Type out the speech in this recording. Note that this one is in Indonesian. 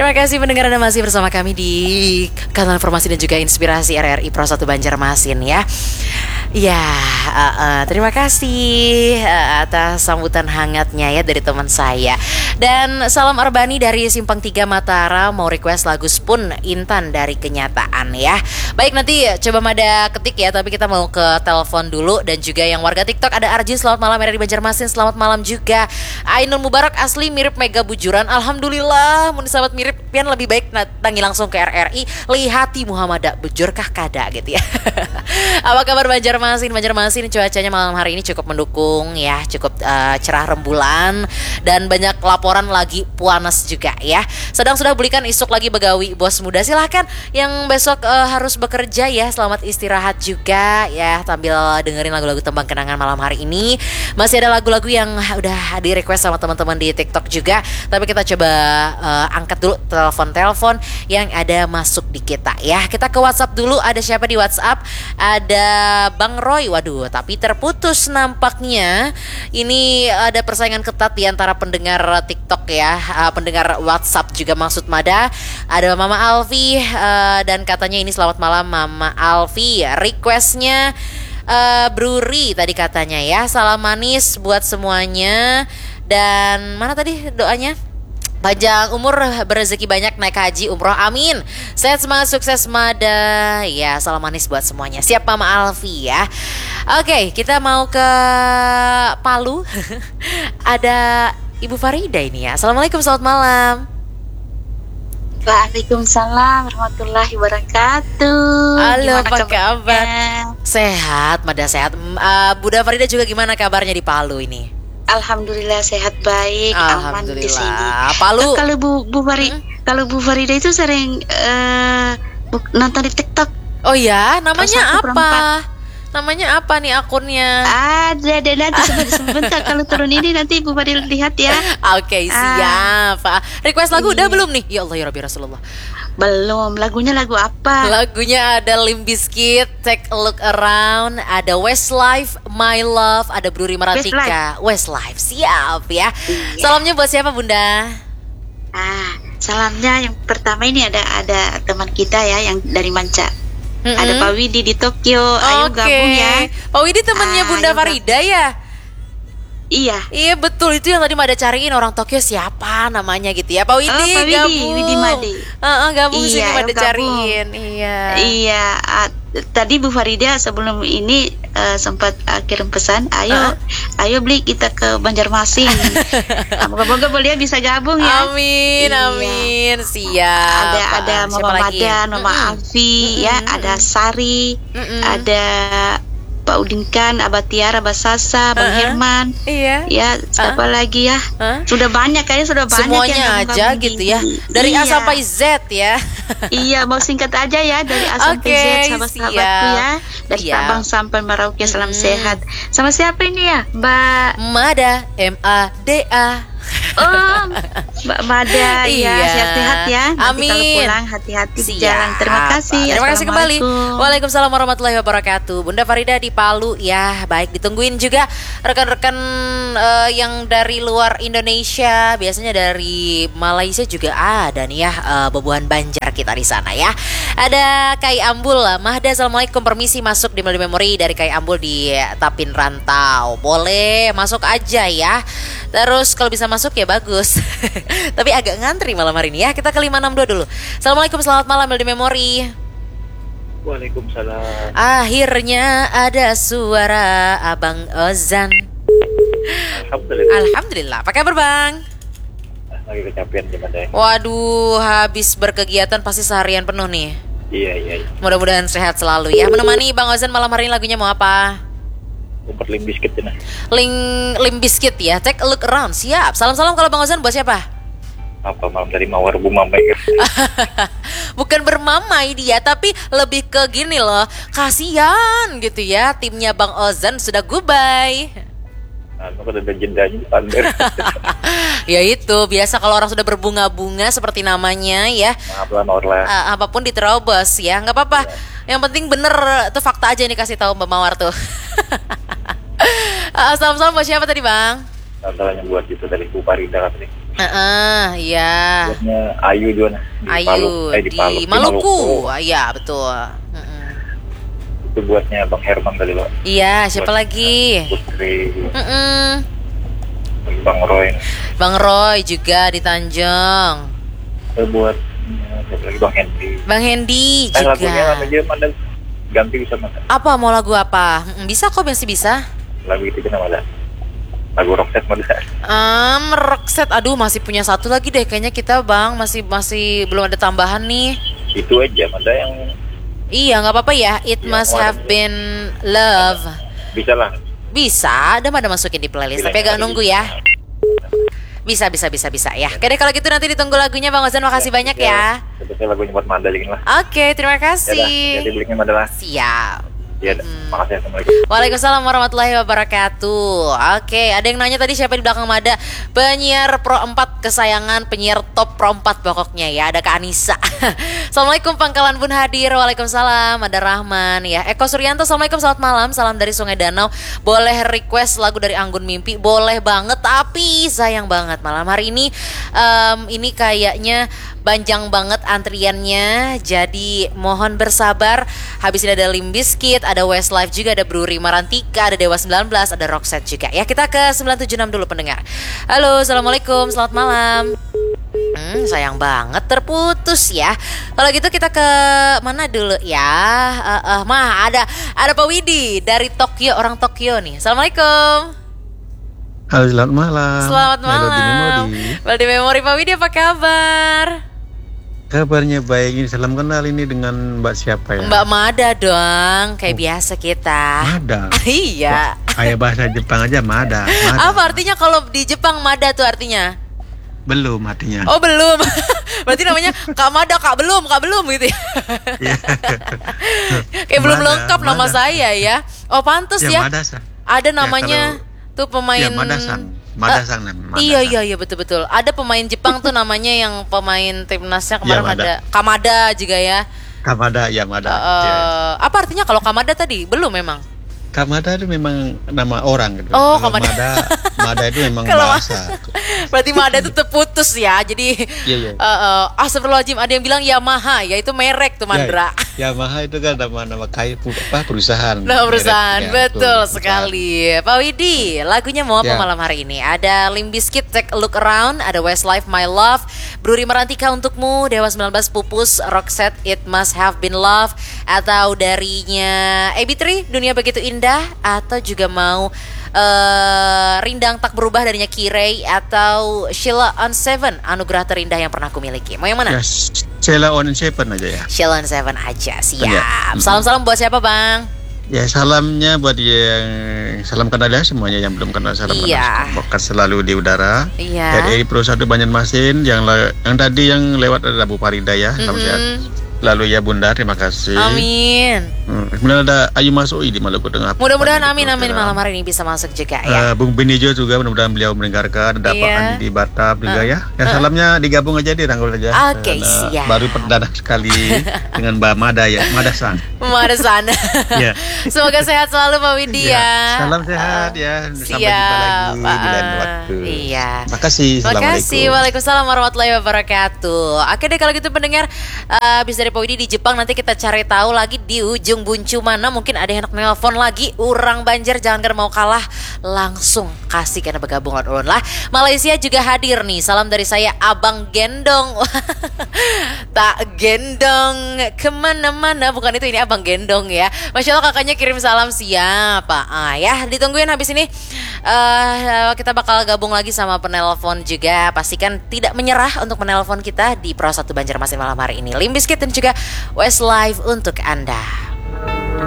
Terima kasih pendengar, Anda masih bersama kami di kanal informasi dan juga inspirasi RRI Pro 1 Banjarmasin ya. Ya, terima kasih atas sambutan hangatnya ya dari teman saya. Dan salam Arbani dari Simpang 3 Mataram mau request lagu Spoon Intan dari Kenyataan ya. Baik, nanti coba Mada ketik ya, tapi kita mau ke telepon dulu. Dan juga yang warga TikTok ada Arjin, selamat malam. RRI Banjarmasin, selamat malam juga. Ainul Mubarak asli mirip Mega Bujuran. Alhamdulillah, mun sahabat mirip pian lebih baik tangi langsung ke RRI. Lihati Muhammadah bujurkah kada gitu ya. Apa kabar Banjarmasin, cuacanya malam hari ini cukup mendukung ya, cukup cerah rembulan dan banyak laporan lagi panas juga ya. Sudah belikan isuk lagi begawi bos muda, silahkan yang besok harus bekerja ya, selamat istirahat juga ya, sambil dengerin lagu-lagu tembang kenangan malam hari ini. Masih ada lagu-lagu yang udah di request sama teman-teman di TikTok juga, tapi kita coba angkat dulu telepon yang ada masuk di kita ya. Kita ke WhatsApp dulu, ada siapa di WhatsApp? Ada Bang Roy, waduh tapi terputus nampaknya. Ini ada persaingan ketat di antara pendengar TikTok ya, pendengar WhatsApp juga maksud Mada. Ada Mama Alfi dan katanya ini selamat malam Mama Alfi. Requestnya Bruri tadi katanya ya, salam manis buat semuanya. Dan mana tadi doanya? Panjang umur, berezeki banyak, naik haji, umroh, amin. Sehat, semangat, sukses Mada. Ya, salam manis buat semuanya. Siap Mama Alfi ya. Oke, kita mau ke Palu. Ada Ibu Farida ini ya. Assalamualaikum, selamat malam. Waalaikumsalam warahmatullahi wabarakatuh. Halo, apa kabar? Sehat, Mada sehat. Bunda Farida juga gimana kabarnya di Palu ini? Alhamdulillah sehat baik, aman di sini. Palu. Kalau Bu Farida itu sering nonton di TikTok. Oh ya, namanya apa? Namanya apa nih akunnya? Ada nanti sebentar kalau turun ini nanti Bu Farida lihat ya. Oke, siap. Request lagu udah belum nih? Ya Allah ya Rabbi Rasulullah. Belum, lagunya lagu apa? Lagunya ada Limp Bizkit, Take a Look Around, ada Westlife, My Love, ada Bruri Maratika, Westlife, siap ya. Iya. Salamnya buat siapa Bunda? Salamnya yang pertama ini ada teman kita ya yang dari Manca. Ada Pak Widi di Tokyo, ayo gabung ya. Pak Widi temannya Bunda Farida ya? Iya betul, itu yang tadi Mada cariin, orang Tokyo siapa namanya gitu ya. Pak Widi, gabung. Widi Made. Gabung sini Mada cariin. Iya. Tadi Bu Farida sebelum ini sempat kirim pesan, ayo beli kita ke Banjarmasin. Moga-moga beliau bisa gabung ya. Amin. Siap. Ada Mama Madan, Mama Alfi, ya, ada Sari, ada Pak Udinkan, Abah Tiara, Abah Sasa, Bang Herman. Iya. Ya, siapa lagi ya? Sudah banyak kayaknya, sudah banyak. Semuanya yang aja gitu ya. Dari A sampai Z ya. Iya, mau singkat aja ya, dari A sampai Z, sahabat-sahabatku ya. Dari Sabang sampai Merauke, salam sehat. Sama siapa ini ya? Mbak Mada, M-A-D-A. Oh, Mbak Mada, ya, sehat-sehat ya. Nanti Amin. kalau pulang hati-hati di jalan. Terima kasih. Terima kasih kembali. Waalaikumsalam warahmatullahi wabarakatuh. Bunda Farida di Palu ya, baik, ditungguin juga rekan-rekan yang dari luar Indonesia, biasanya dari Malaysia juga ada nih ya, Bobohan Banjar kita di sana ya. Ada Kai Ambul, Mahda, assalamualaikum, permisi masuk di Melodi Memori dari Kai Ambul di Tapin Rantau. Boleh masuk aja ya. Terus kalau bisa masuk ya bagus. Tapi agak ngantri malam hari ini ya. Kita ke 562 dulu. Assalamualaikum, selamat malam Melodi Memori. Waalaikumsalam. Akhirnya ada suara Abang Ozan. Alhamdulillah. Apa kabar Bang? Lagi kecapean gimana ya? Waduh, habis berkegiatan pasti seharian penuh nih. Iya. Mudah-mudahan sehat selalu ya. Menemani Bang Ozan malam hari ini lagunya mau apa? Umpet Limp Bizkit ya. Limp Bizkit ya. Take a Look Around. Siap. Salam-salam kalau Bang Ozan buat siapa? Apa malam dari Mawar Bu Mamai? Bukan bermamai dia, tapi lebih ke gini loh. Kasian gitu ya, timnya Bang Ozan sudah goodbye. Ada jendanya pander. Ya itu biasa kalau orang sudah berbunga-bunga seperti namanya ya. Maaf lah Mawar lah. Apapun diterobos ya, nggak apa-apa. Yang penting bener tuh fakta aja nih kasih tahu Mbak Mawar tuh. Assalamualaikum buat siapa tadi Bang? Tantanya buat itu dari Bu Farida katanya. Iya. Buatnya Ayu juga nah. Di Maluku. Iya, betul. Itu buatnya Bang Herman kali loh. Iya, siapa lagi? Putri. Bang Roy juga di Tanjung. Buat siapa lagi, Bang Hendy juga. Lagunya aja mana ganti bisa mas. Apa mau lagu apa? Bisa kok, masih bisa. Lagu itu kan ada. Lagu Roxette mana? Roxette, aduh masih punya satu lagi deh kayaknya kita Bang, masih belum ada tambahan nih. Itu aja, ada yang. Iya, nggak apa-apa ya. It must have been love. Bisa lah. Bisa, ada masukin di playlist. Tapi agak nunggu ya. Bisa ya. Oke deh, kalau gitu nanti ditunggu lagunya Bang Ozan. Makasih banyak ya. Sebetulnya lagunya buat Mada lagi lah. Oke, terima kasih. Jadi belinya Mada lah. Siap. Ya, makasih. Assalamualaikum. Waalaikumsalam warahmatullahi wabarakatuh. Oke, ada yang nanya tadi siapa di belakang Mada? Penyiar Pro 4 kesayangan, penyiar top Pro 4 pokoknya ya. Ada Kak Anissa. Assalamualaikum Pangkalan Bun hadir. Waalaikumsalam. Ada Rahman ya. Eko Suryanto, assalamualaikum, selamat malam. Salam dari Sungai Danau. Boleh request lagu dari Anggun Mimpi? Boleh banget, tapi sayang banget malam hari ini kayaknya panjang banget antriannya, jadi mohon bersabar. Habis ini ada Limp Bizkit, ada Westlife juga, ada Brewery Marantika, ada Dewa 19, ada Roxette juga ya. Kita ke 976 dulu pendengar. Halo, assalamualaikum, selamat malam. Sayang banget terputus ya. Kalau gitu kita ke mana dulu ya? Ada Pak Widi dari Tokyo, orang Tokyo nih. Assalamualaikum. Halo, selamat malam. Selamat malam. Baldi Memori, Pak Widi apa kabar? Kabarnya baik. Ini salam kenal ini dengan Mbak siapa ya? Mbak Mada dong, kayak biasa kita. Mada? Iya. Kayak bahasa Jepang aja Mada. Apa artinya kalau di Jepang Mada tuh artinya? Belum artinya. Oh belum. Berarti namanya Kak Mada, Kak belum gitu ya. Kayak belum lengkap nama saya ya. Oh pantes ya. Ada namanya tuh pemain. Madasang. Iya betul. Ada pemain Jepang tuh namanya yang pemain timnasnya kemarin ada Kamada juga ya. Kamada ya Mada. Apa artinya kalau Kamada tadi? Belum memang. Kamada itu memang nama orang gitu. Oh, Kamada. Mada itu memang bahasa. Berarti Mada itu terputus ya. Jadi astagfirullahaladzim, ada yang bilang Yamaha, ya itu merek tuh Mandra. Yamaha itu kan nama kayak perusahaan. Nama perusahaan, betul sekali. Pak Widi, lagunya mau apa malam hari ini? Ada Limp Bizkit, Take a Look Around, ada Westlife, My Love, Brewery Marantika Untukmu, Dewa 19 Pupus, Roxette, It Must Have Been Love, atau darinya AB3, Dunia Begitu Indah, atau juga mau Rindang Tak Berubah darinya Kirei, atau Sheila on Seven, Anugerah Terindah Yang Pernah Kumiliki. Mau yang mana? Sheila on Seven aja ya. Sheila on Seven aja, siap. Salam-salam buat siapa Bang? Ya salamnya buat yang salam kenal ya semuanya, yang belum kenal salam kenal. Semoga selalu di udara. Dari Pro 1 Banjarmasin, yang tadi yang lewat ada Bu Farida ya. Salam sehat. Lalu ya Bunda, terima kasih. Amin. Kemudian ada Ayu Masui di Maluku Tengah. Mudah-mudahan amin malam hari ini bisa masuk juga ya. Bung Benijo juga mudah-mudahan beliau mendengarkan. Ada Pak Andi di Batam juga ya. Salamnya digabung aja, dirangkul aja. Oke, siap. Baru perdana sekali dengan Mbak Mada ya, Mada-san. Mada-san. Ya. Semoga sehat selalu Pak Widi ya. Salam sehat ya. Sampai jumpa lagi di lain waktu. Iya. Makasih. Makasih. Waalaikumsalam warahmatullahi wabarakatuh. Oke deh, kalau gitu pendengar, habis dari Pak Widi di Jepang, nanti kita cari tahu lagi di ujung buncu mana. Mungkin ada yang nelfon lagi. Urang Banjar, jangan mau kalah, langsung kasih karena bergabung ulun lah. Malaysia juga hadir nih. Salam dari saya Abang Gendong. Tak gendong kemana-mana. Bukan itu, ini Abang Gendong ya. Masya Allah, kakaknya kirim salam. Siapa? Ya ditungguin habis ini. Kita bakal gabung lagi sama penelpon juga. Pastikan tidak menyerah untuk menelpon kita di Pro 1 Banjarmasin malam hari ini. Limp Bizkit dan juga Westlife untuk Anda.